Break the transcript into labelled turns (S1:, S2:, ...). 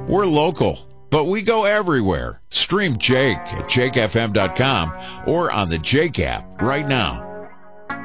S1: We're local, but we go everywhere. Stream Jake at jakefm.com or on the Jake app right now.